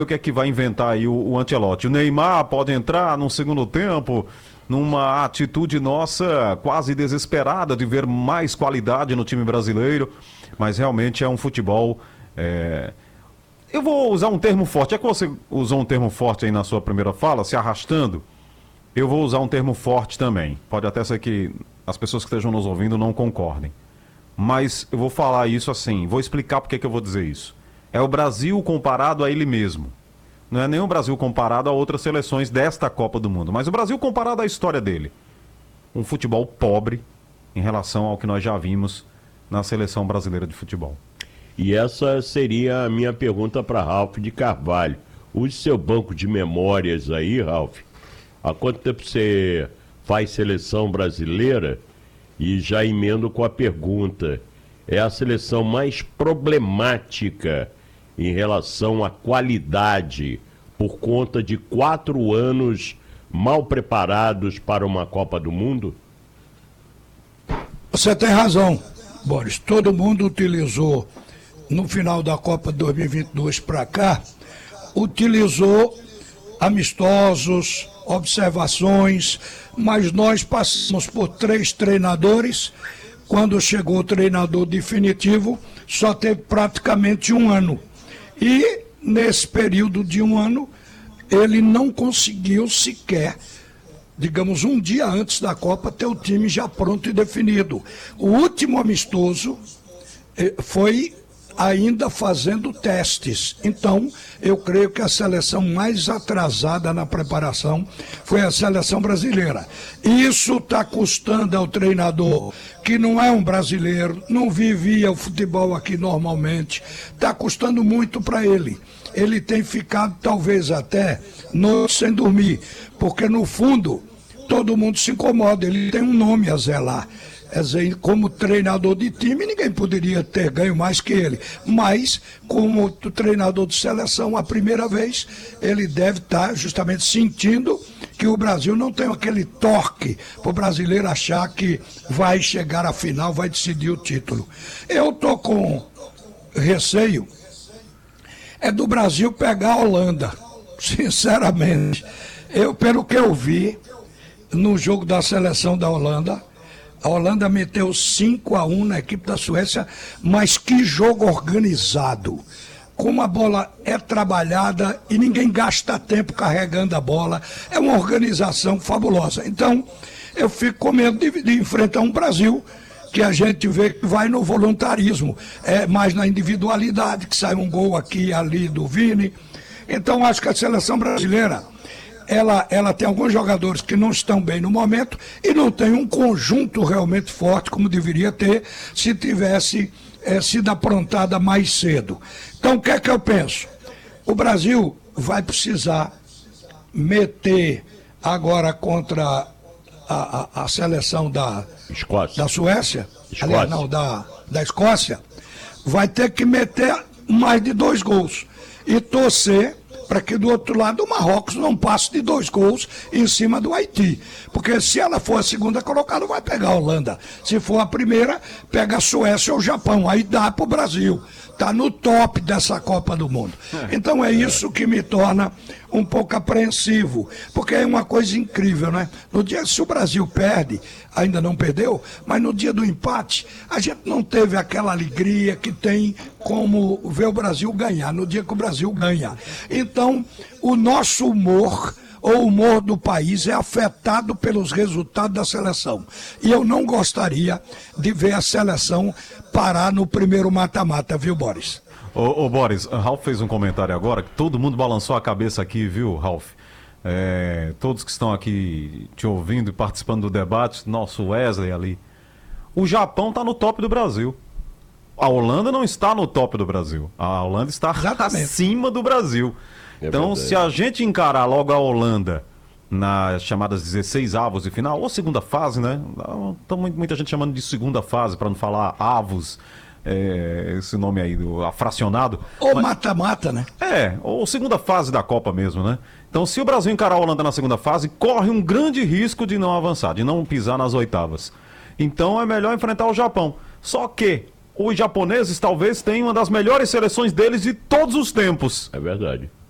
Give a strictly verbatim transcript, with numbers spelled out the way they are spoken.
o que é que vai inventar aí o, o Ancelotti. O Neymar pode entrar num segundo tempo, numa atitude nossa quase desesperada de ver mais qualidade no time brasileiro, mas realmente é um futebol... É... Eu vou usar um termo forte, é que você usou um termo forte aí na sua primeira fala, se arrastando, eu vou usar um termo forte também. Pode até ser que as pessoas que estejam nos ouvindo não concordem, mas eu vou falar isso assim, vou explicar por que eu vou dizer isso. É o Brasil comparado a ele mesmo. Não é nem o Brasil comparado a outras seleções desta Copa do Mundo, mas o Brasil comparado à história dele. Um futebol pobre em relação ao que nós já vimos na seleção brasileira de futebol. E essa seria a minha pergunta para Ralf de Carvalho. Use seu banco de memórias aí, Ralf. Há quanto tempo você faz seleção brasileira? E já emendo com a pergunta. É a seleção mais problemática em relação à qualidade por conta de quatro anos mal preparados para uma Copa do Mundo? Você tem razão, Boris. Todo mundo utilizou, no final da Copa dois mil e vinte e dois para cá, utilizou amistosos, observações, mas nós passamos por três treinadores. Quando chegou o treinador definitivo, só teve praticamente um ano. E, nesse período de um ano, ele não conseguiu sequer, digamos, um dia antes da Copa, ter o time já pronto e definido. O último amistoso foi ainda fazendo testes. Então, eu creio que a seleção mais atrasada na preparação foi a seleção brasileira. Isso está custando ao treinador, que não é um brasileiro, não vivia o futebol aqui normalmente, está custando muito para ele. Ele tem ficado, talvez até, noite sem dormir, porque no fundo, todo mundo se incomoda, ele tem um nome a zelar. Quer dizer, como treinador de time, ninguém poderia ter ganho mais que ele. Mas, como treinador de seleção, a primeira vez, ele deve estar justamente sentindo que o Brasil não tem aquele torque para o brasileiro achar que vai chegar à final, vai decidir o título. Eu estou com receio, é do Brasil pegar a Holanda, sinceramente. Eu, pelo que eu vi no jogo da seleção da Holanda, a Holanda meteu cinco a um na equipe da Suécia, mas que jogo organizado. Como a bola é trabalhada e ninguém gasta tempo carregando a bola, é uma organização fabulosa. Então, eu fico com medo de, de enfrentar um Brasil que a gente vê que vai no voluntarismo, é mais na individualidade, que sai um gol aqui e ali do Vini. Então, acho que a seleção brasileira, Ela, ela tem alguns jogadores que não estão bem no momento e não tem um conjunto realmente forte como deveria ter se tivesse é, sido aprontada mais cedo. Então, o que é que eu penso? O Brasil vai precisar meter agora contra a, a, a seleção da, Escócia. da Suécia, Escócia. aliás, não, da, da Escócia, vai ter que meter mais de dois gols e torcer para que do outro lado o Marrocos não passe de dois gols em cima do Haiti. Porque se ela for a segunda colocada, vai pegar a Holanda. Se for a primeira, pega a Suécia ou o Japão. Aí dá para o Brasil. Está no top dessa Copa do Mundo. Então é isso que me torna um pouco apreensivo. Porque é uma coisa incrível, né? No dia, se o Brasil perde, ainda não perdeu, mas no dia do empate, a gente não teve aquela alegria que tem como ver o Brasil ganhar, no dia que o Brasil ganha. Então, o nosso humor, ou o humor do país, é afetado pelos resultados da seleção. E eu não gostaria de ver a seleção parar no primeiro mata-mata, viu, Boris? Ô, ô Boris, o Ralf fez um comentário agora que todo mundo balançou a cabeça aqui, viu, Ralf? É, todos que estão aqui te ouvindo e participando do debate, nosso Wesley ali. O Japão está no top do Brasil. A Holanda não está no top do Brasil. A Holanda está Exatamente. acima do Brasil. É então, verdade. Se a gente encarar logo a Holanda nas chamadas dezesseis avos de final, ou segunda fase, né? Então, muita gente chamando de segunda fase, para não falar avos, é, esse nome aí, do afracionado. Ou mata-mata, né? É, ou segunda fase da Copa mesmo, né? Então, se o Brasil encarar a Holanda na segunda fase, corre um grande risco de não avançar, de não pisar nas oitavas. Então, é melhor enfrentar o Japão. Só que os japoneses talvez tenham uma das melhores seleções deles de todos os tempos. É verdade.